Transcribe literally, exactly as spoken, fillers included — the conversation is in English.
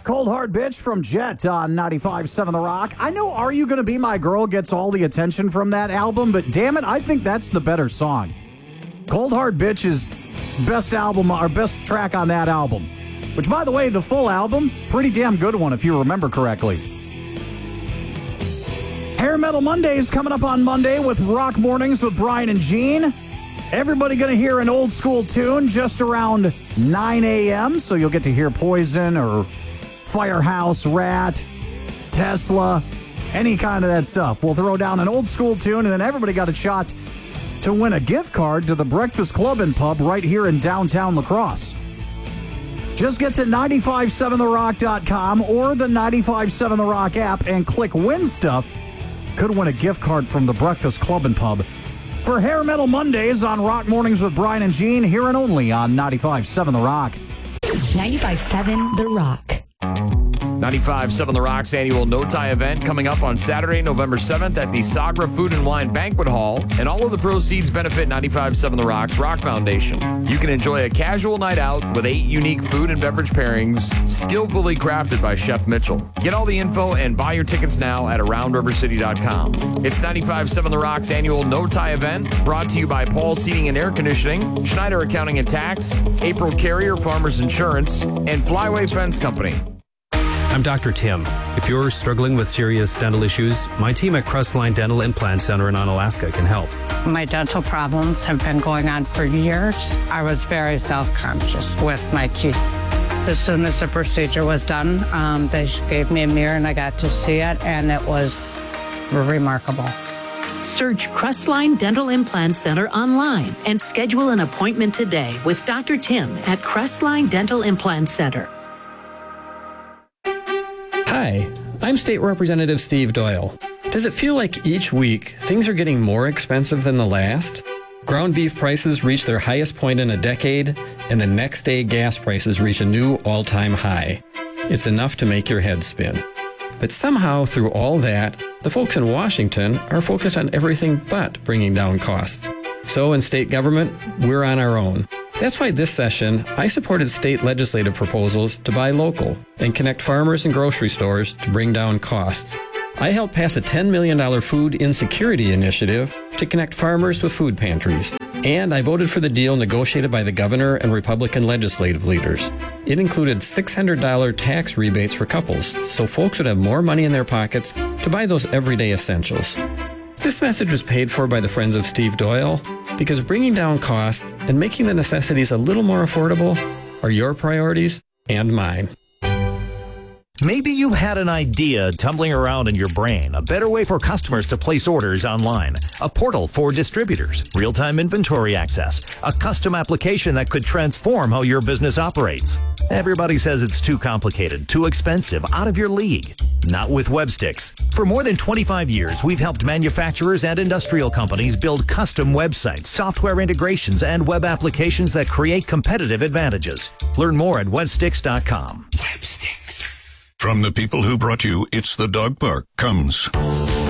Cold Hard Bitch from Jet on ninety-five point seven The Rock. I know Are You Gonna Be My Girl gets all the attention from that album, but damn it, I think that's the better song. Cold Hard Bitch is best album, or best track on that album. Which, by the way, the full album, pretty damn good one if you remember correctly. Hair Metal Mondays coming up on Monday with Rock Mornings with Brian and Gene. Everybody going to hear an old school tune just around nine a.m., so you'll get to hear Poison or Firehouse, Rat, Tesla, any kind of that stuff. We'll throw down an old school tune, and then everybody got a shot to win a gift card to the Breakfast Club and Pub right here in downtown La Crosse. Just get to nine five seven the rock dot com or the nine five seven The Rock app and click Win Stuff. Could win a gift card from the Breakfast Club and Pub for Hair Metal Mondays on Rock Mornings with Brian and Gene, here and only on ninety-five point seven The Rock. ninety-five point seven The Rock. ninety-five point seven The Rock's annual No Tie event coming up on Saturday, November seventh at the Sagra Food and Wine Banquet Hall, and all of the proceeds benefit ninety-five point seven The Rock's Rock Foundation. You can enjoy a casual night out with eight unique food and beverage pairings skillfully crafted by Chef Mitchell. Get all the info and buy your tickets now at around river city dot com. It's ninety-five point seven The Rock's annual No Tie event, brought to you by Paul's Heating and Air Conditioning, Schneider Accounting and Tax, April Carrier Farmers Insurance, and Flyway Fence Company. I'm Doctor Tim. If you're struggling with serious dental issues, my team at Crestline Dental Implant Center in Onalaska can help. My dental problems have been going on for years. I was very self-conscious with my teeth. As soon as the procedure was done, um, they gave me a mirror and I got to see it, and it was remarkable. Search Crestline Dental Implant Center online and schedule an appointment today with Doctor Tim at Crestline Dental Implant Center. Hi, I'm State Representative Steve Doyle. Does it feel like each week things are getting more expensive than the last? Ground beef prices reach their highest point in a decade, and the next day gas prices reach a new all-time high. It's enough to make your head spin. But somehow, through all that, the folks in Washington are focused on everything but bringing down costs. So in state government, we're on our own. That's why this session, I supported state legislative proposals to buy local and connect farmers and grocery stores to bring down costs. I helped pass a ten million dollars food insecurity initiative to connect farmers with food pantries. And I voted for the deal negotiated by the governor and Republican legislative leaders. It included six hundred dollars tax rebates for couples, so folks would have more money in their pockets to buy those everyday essentials. This message was paid for by the Friends of Steve Doyle, because bringing down costs and making the necessities a little more affordable are your priorities and mine. Maybe you had an idea tumbling around in your brain, a better way for customers to place orders online, a portal for distributors, real-time inventory access, a custom application that could transform how your business operates. Everybody says it's too complicated, too expensive, out of your league. Not with Websticks. For more than twenty-five years, we've helped manufacturers and industrial companies build custom websites, software integrations, and web applications that create competitive advantages. Learn more at websticks dot com. Websticks. From the people who brought you It's the Dog Park comes